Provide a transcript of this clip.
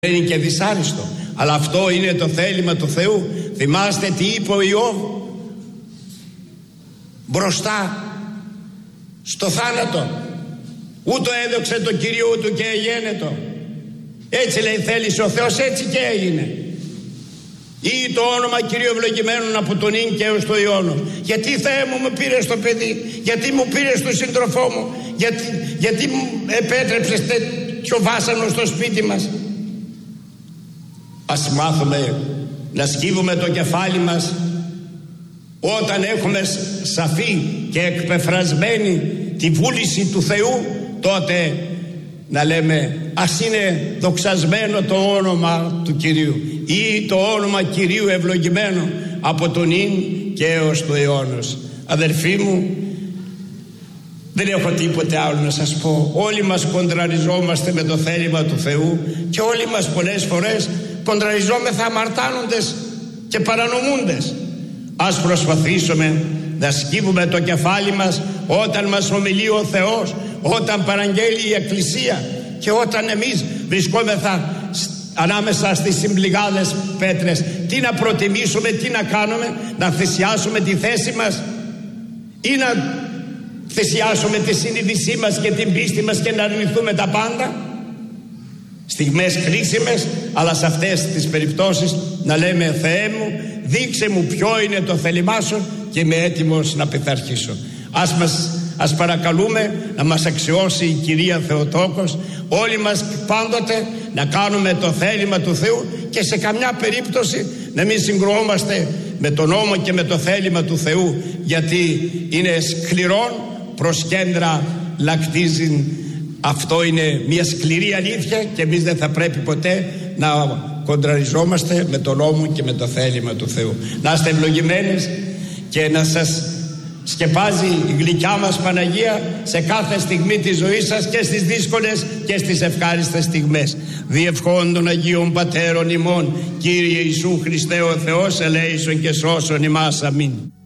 Είναι και δυσάριστο, αλλά αυτό είναι το θέλημα του Θεού. Θυμάστε τι είπε ο Ιώβ μπροστά στο θάνατο? Ούτω έδοξε το Κυρίου του και εγένετο. Έτσι λέει θέλησε ο Θεός, έτσι και έγινε. Ή το όνομα Κυρίου ευλογημένον από τον ίν και έως το αιώνος. Γιατί Θεέ μου πήρες το παιδί? Γιατί μου πήρες τον σύντροφό μου? Γιατί μου επέτρεψες τέτοιο βάσανο στο σπίτι μας? Ας μάθουμε να σκύβουμε το κεφάλι μας όταν έχουμε σαφή και εκπεφρασμένη τη βούληση του Θεού. Τότε να λέμε ας είναι δοξασμένο το όνομα του Κυρίου, ή το όνομα Κυρίου ευλογημένο από τον ίν και έως το αιώνος. Αδερφοί μου, δεν έχω τίποτε άλλο να σας πω. Όλοι μας κοντραριζόμαστε με το θέλημα του Θεού και όλοι μας πολλές φορές κοντραριζόμεθα αμαρτάνοντες και παρανομούντες. Ας προσπαθήσουμε να σκύβουμε το κεφάλι μας όταν μας ομιλεί ο Θεός, όταν παραγγέλει η Εκκλησία και όταν εμείς βρισκόμεθα ανάμεσα στις συμπληγάδες πέτρες. Τι να προτιμήσουμε, τι να κάνουμε? Να θυσιάσουμε τη θέση μας ή να θυσιάσουμε τη συνείδησή μας και την πίστη μας και να αρνηθούμε τα πάντα? Στιγμές κρίσιμες, αλλά σε αυτές τις περιπτώσεις να λέμε Θεέ μου, δείξε μου ποιο είναι το θέλημά σου και είμαι έτοιμος να πειθαρχήσω. Ας παρακαλούμε να μας αξιώσει η Κυρία Θεοτόκος όλοι μας πάντοτε να κάνουμε το θέλημα του Θεού και σε καμιά περίπτωση να μην συγκρουόμαστε με τον νόμο και με το θέλημα του Θεού, γιατί είναι σκληρόν προς κέντρα λακτίζειν. Αυτό είναι μια σκληρή αλήθεια και εμείς δεν θα πρέπει ποτέ να κοντραριζόμαστε με τον νόμο και με το θέλημα του Θεού. Να είστε ευλογημένες και να σας σκεπάζει η γλυκιά μας Παναγία σε κάθε στιγμή της ζωής σας και στις δύσκολες και στις ευχάριστες στιγμές. Διευχών των Αγίων Πατέρων ημών, Κύριε Ιησού Χριστέ ο Θεός, ελέησον και σώσον ημάς. Αμήν.